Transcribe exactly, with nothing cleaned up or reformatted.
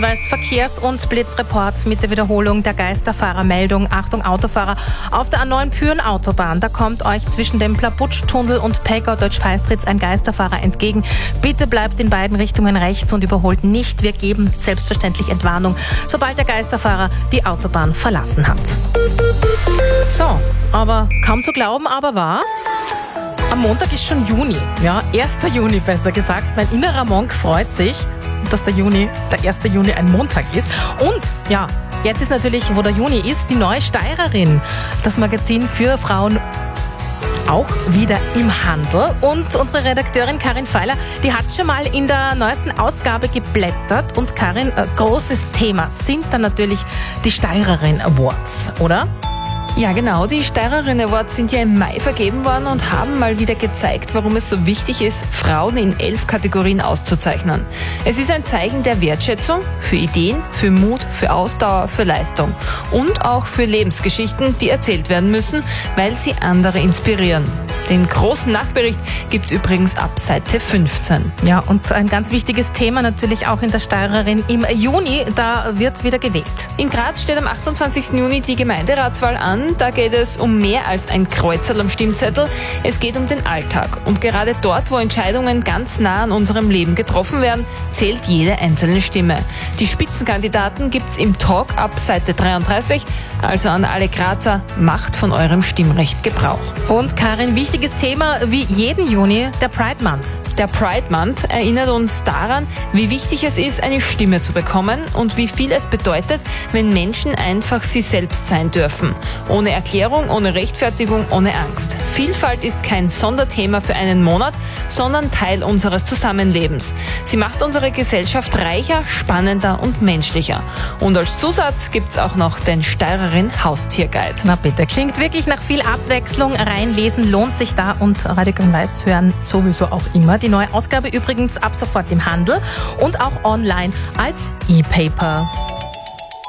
Weiß Verkehrs- und Blitzreport mit der Wiederholung der Geisterfahrermeldung. Achtung Autofahrer, auf der A neun Pyhrn-Autobahn, da kommt euch zwischen dem Plabutsch-Tunnel und Pegau-Deutsch-Feistritz ein Geisterfahrer entgegen. Bitte bleibt in beiden Richtungen rechts und überholt nicht. Wir geben selbstverständlich Entwarnung, sobald der Geisterfahrer die Autobahn verlassen hat. So, aber kaum zu glauben, aber wahr? Am Montag ist schon Juni, ja, erster Juni besser gesagt. Mein innerer Monk freut sich, dass der Juni, der erste Juni ein Montag ist. Und ja, jetzt ist natürlich, wo der Juni ist, die neue Steirerin. Das Magazin für Frauen auch wieder im Handel. Und unsere Redakteurin Karin Feiler, die hat schon mal in der neuesten Ausgabe geblättert. Und Karin, äh, großes Thema sind dann natürlich die Steirerin Awards, oder? Ja genau, die Steirerin Awards sind ja im Mai vergeben worden und haben mal wieder gezeigt, warum es so wichtig ist, Frauen in elf Kategorien auszuzeichnen. Es ist ein Zeichen der Wertschätzung für Ideen, für Mut, für Ausdauer, für Leistung und auch für Lebensgeschichten, die erzählt werden müssen, weil sie andere inspirieren. Den großen Nachbericht gibt's übrigens ab Seite fünfzehn. Ja, und ein ganz wichtiges Thema natürlich auch in der Steirerin im Juni, da wird wieder gewählt. In Graz steht am achtundzwanzigsten Juni die Gemeinderatswahl an. Da geht es um mehr als ein Kreuzerl am Stimmzettel. Es geht um den Alltag. Und gerade dort, wo Entscheidungen ganz nah an unserem Leben getroffen werden, zählt jede einzelne Stimme. Die Spitzenkandidaten gibt's im Talk ab Seite dreiunddreißig. Also an alle Grazer, macht von eurem Stimmrecht Gebrauch. Und Karin, wichtiges Thema wie jeden Juni, der Pride Month. Der Pride Month erinnert uns daran, wie wichtig es ist, eine Stimme zu bekommen und wie viel es bedeutet, wenn Menschen einfach sie selbst sein dürfen. Ohne Erklärung, ohne Rechtfertigung, ohne Angst. Vielfalt ist kein Sonderthema für einen Monat, sondern Teil unseres Zusammenlebens. Sie macht unsere Gesellschaft reicher, spannender und menschlicher. Und als Zusatz gibt's auch noch den Steirerin Haustierguide. Na bitte, klingt wirklich nach viel Abwechslung. Reinlesen lohnt sich da und Radio Grün-Weiß hören sowieso auch immer. Die neue Ausgabe übrigens ab sofort im Handel und auch online als E-Paper.